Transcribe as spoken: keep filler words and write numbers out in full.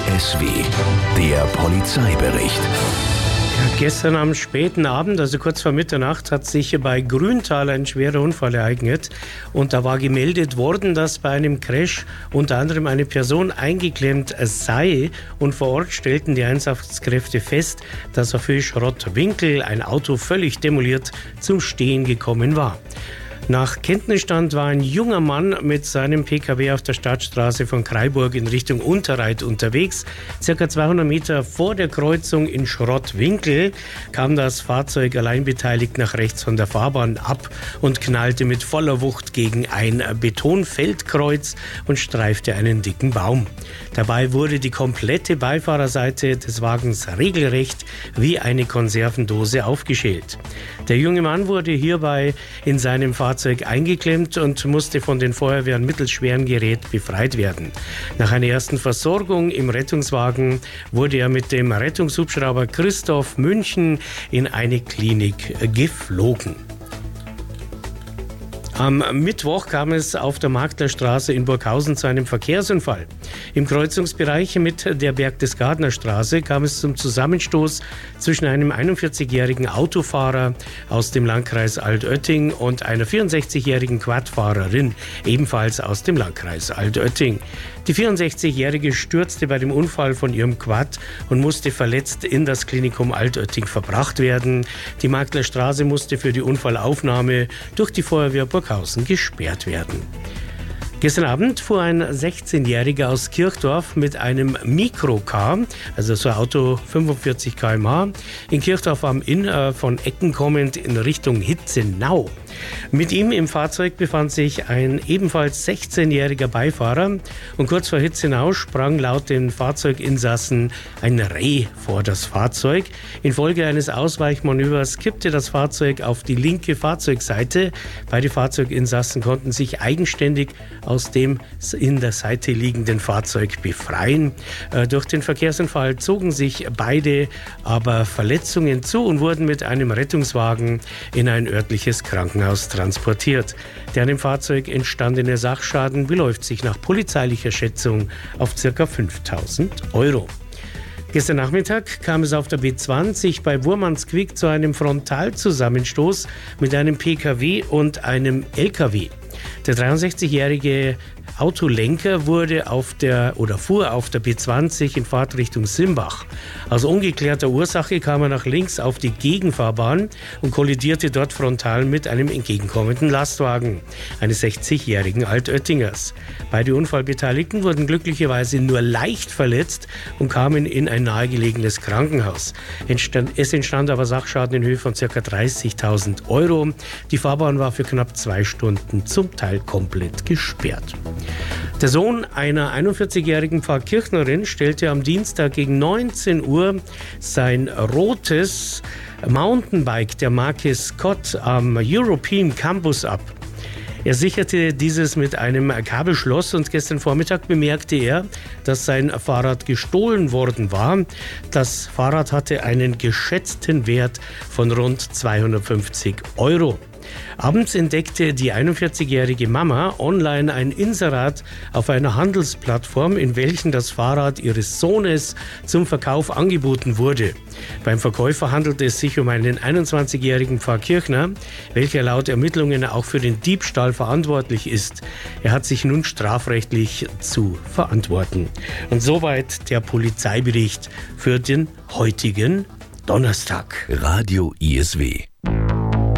S W, der Polizeibericht. Gestern am späten Abend, also kurz vor Mitternacht, hat sich bei Grüntal ein schwerer Unfall ereignet. Und da war gemeldet worden, dass bei einem Crash unter anderem eine Person eingeklemmt sei. Und vor Ort stellten die Einsatzkräfte fest, dass auf Höhe Schrottwinkel ein Auto völlig demoliert zum Stehen gekommen war. Nach Kenntnisstand war ein junger Mann mit seinem P K W auf der Stadtstraße von Kraiburg in Richtung Unterreit unterwegs. Circa zweihundert Meter vor der Kreuzung in Schrottwinkel kam das Fahrzeug allein beteiligt nach rechts von der Fahrbahn ab und knallte mit voller Wucht gegen ein Betonfeldkreuz und streifte einen dicken Baum. Dabei wurde die komplette Beifahrerseite des Wagens regelrecht wie eine Konservendose aufgeschält. Der junge Mann wurde hierbei in seinem Fahrzeug eingeklemmt und musste von den Feuerwehren mittels schweren Gerät befreit werden. Nach einer ersten Versorgung im Rettungswagen wurde er mit dem Rettungshubschrauber Christoph München in eine Klinik geflogen. Am Mittwoch kam es auf der Magdlerstraße in Burghausen zu einem Verkehrsunfall. Im Kreuzungsbereich mit der Berchtesgadener-Straße kam es zum Zusammenstoß zwischen einem einundvierzigjährigen Autofahrer aus dem Landkreis Altötting und einer vierundsechzigjährigen Quadfahrerin, ebenfalls aus dem Landkreis Altötting. Die vierundsechzigjährige stürzte bei dem Unfall von ihrem Quad und musste verletzt in das Klinikum Altötting verbracht werden. Die Magdlerstraße musste für die Unfallaufnahme durch die Feuerwehr Burghausen gesperrt werden. Gestern Abend fuhr ein sechzehnjähriger aus Kirchdorf mit einem Mikrocar, also so ein Auto fünfundvierzig Kilometer pro Stunde, in Kirchdorf am Inn äh, von Ecken kommend in Richtung Hitzenau. Mit ihm im Fahrzeug befand sich ein ebenfalls sechzehnjähriger Beifahrer und kurz vor Hitzenau sprang laut den Fahrzeuginsassen ein Reh vor das Fahrzeug. Infolge eines Ausweichmanövers kippte das Fahrzeug auf die linke Fahrzeugseite. Beide Fahrzeuginsassen konnten sich eigenständig aus dem in der Seite liegenden Fahrzeug befreien. Äh, durch den Verkehrsunfall zogen sich beide aber Verletzungen zu und wurden mit einem Rettungswagen in ein örtliches Krankenhaus transportiert. Der an dem Fahrzeug entstandene Sachschaden beläuft sich nach polizeilicher Schätzung auf ca. fünftausend Euro. Gestern Nachmittag kam es auf der B zwanzig bei Wurmansquick zu einem Frontalzusammenstoß mit einem P K W und einem L K W. Der dreiundsechzigjährige Autolenker wurde auf der oder fuhr auf der B zwanzig in Fahrtrichtung Simbach. Aus ungeklärter Ursache kam er nach links auf die Gegenfahrbahn und kollidierte dort frontal mit einem entgegenkommenden Lastwagen eines sechzigjährigen Altöttingers. Beide Unfallbeteiligten wurden glücklicherweise nur leicht verletzt und kamen in ein nahegelegenes Krankenhaus. Es entstand aber Sachschaden in Höhe von ca. dreißigtausend Euro. Die Fahrbahn war für knapp zwei Stunden zum Teil komplett gesperrt. Der Sohn einer einundvierzigjährigen Pfarrkirchnerin stellte am Dienstag gegen neunzehn Uhr sein rotes Mountainbike der Marke Scott am European Campus ab. Er sicherte dieses mit einem Kabelschloss und gestern Vormittag bemerkte er, dass sein Fahrrad gestohlen worden war. Das Fahrrad hatte einen geschätzten Wert von rund zweihundertfünfzig Euro. Abends entdeckte die einundvierzigjährige Mama online ein Inserat auf einer Handelsplattform, in welchem das Fahrrad ihres Sohnes zum Verkauf angeboten wurde. Beim Verkäufer handelte es sich um einen einundzwanzigjährigen Pfarrkirchner, welcher laut Ermittlungen auch für den Diebstahl verantwortlich ist. Er hat sich nun strafrechtlich zu verantworten. Und soweit der Polizeibericht für den heutigen Donnerstag. Radio I S W.